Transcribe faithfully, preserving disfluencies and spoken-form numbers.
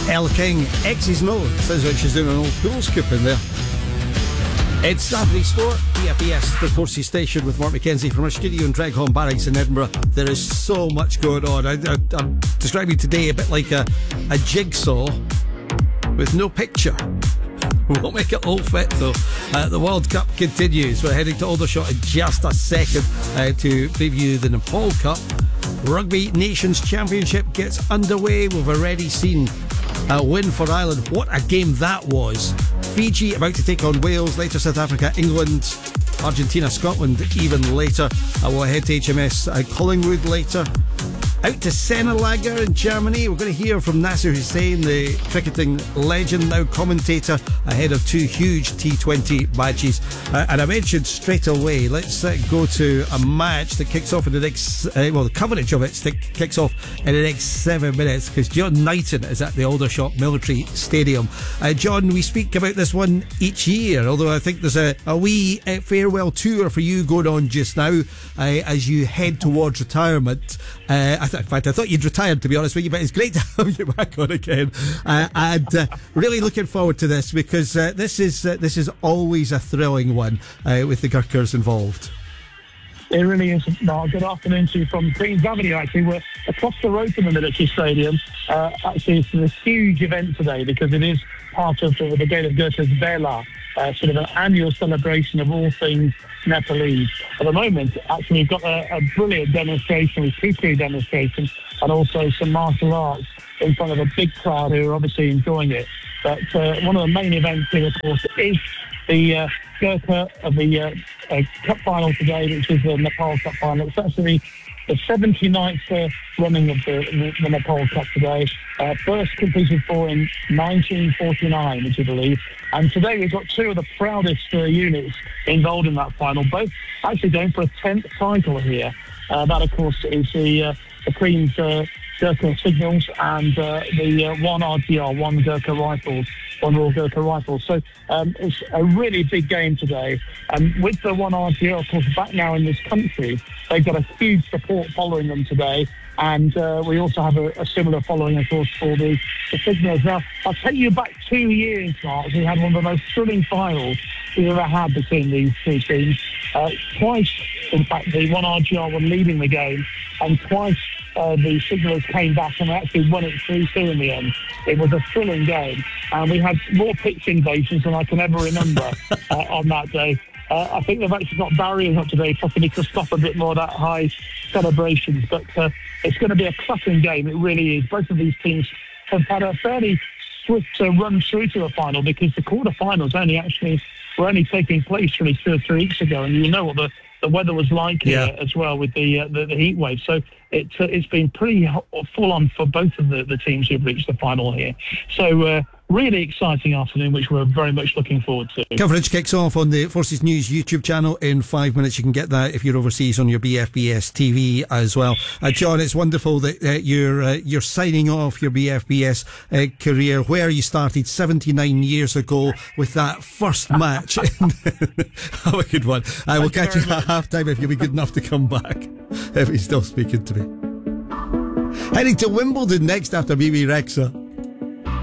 Elle King, X's No. Sounds like she's doing an old pool scoop in there. It's Saturday Sport, B F B S, the Forces Station with Mark McKenzie from our studio in Dreghorn Barracks in Edinburgh. There is so much going on. I, I, I'm describing today a bit like a, a jigsaw with no picture. We'll make it all fit though. Uh, the World Cup continues. We're heading to Aldershot in just a second uh, to preview the Nepal Cup. Rugby Nations Championship gets underway. We've already seen a win for Ireland. What a game that was. Fiji about to take on Wales, later South Africa, England, Argentina, Scotland even later. Uh, we'll head to H M S uh, Collingwood later. Out to Senelager in Germany. We're going to hear from Nasser Hussain, the cricketing legend, now commentator, ahead of two huge T twenty matches. Uh, and I mentioned straight away, let's uh, go to a match that kicks off in the next, uh, well, the coverage of it st- kicks off in the next seven minutes because John Knighton is at the Aldershot Military Stadium. Uh, John, we speak about this one each year, although I think there's a, a wee uh, farewell tour for you going on just now uh, as you head towards retirement. Uh, I th- in fact, I thought you'd retired, to be honest with you, but it's great to have you back on again. Uh, and uh, really looking forward to this because uh, this is uh, this is always a thrilling one uh, with the Gurkhas involved. It really is, Mark. Good afternoon to you from Queen's Avenue, actually. We're across the road from the military stadium. Uh, actually, it's a huge event today because it is part of the Brigade of Gurkhas Bela, uh, sort of an annual celebration of all things Nepalese. At the moment, actually, we've got a, a brilliant demonstration with kukri demonstrations and also some martial arts in front of a big crowd who are obviously enjoying it. But uh, one of the main events here, of course, is the uh, Gurkha of the uh, uh, Cup final today, which is the Nepal Cup final. It's actually the seventy-ninth uh, running of the, the, the Nepal Cup today. Uh, first completed for in nineteen forty-nine, would you believe? And today we've got two of the proudest uh, units involved in that final, both actually going for a tenth title here. Uh, that, of course, is the, uh, the Queen's uh, Gurkha Signals and uh, the uh, one R T R, one Gurkha Rifles, one Royal Gurkha Rifles. So um, it's a really big game today. And with the one R T R, of course, back now in this country, they've got a huge support following them today. And uh, we also have a, a similar following, of course, for the, the Signals. Now, I'll take you back two years, Mark. We had one of the most thrilling finals we've ever had between these two teams. Uh, twice, in fact, the one R G R were leading the game, and twice uh, the Signals came back and actually won it three two in the end. It was a thrilling game, and we had more pitch invasions than I can ever remember uh, on that day. Uh, I think they've actually got barriers up today, possibly to stop a bit more of that high celebrations. But uh, it's going to be a cracking game. It really is. Both of these teams have had a fairly swift uh, run through to the final because the quarterfinals only actually were only taking place really two or three weeks ago, and you know what the, the weather was like yeah. here as well with the uh, the, the heat wave. So it, uh, it's been pretty ho- full on for both of the, the teams who've reached the final here. So. Uh, Really exciting afternoon, which we're very much looking forward to. Coverage kicks off on the Forces News YouTube channel in five minutes. You can get that if you're overseas on your B F B S T V as well. Uh, John, it's wonderful that uh, you're uh, you're signing off your B F B S uh, career where you started seventy-nine years ago with that first match. Have a good one. I will catch you at half time if you'll be good enough to come back, if he's still speaking to me. Heading to Wimbledon next after Mimi Rexha.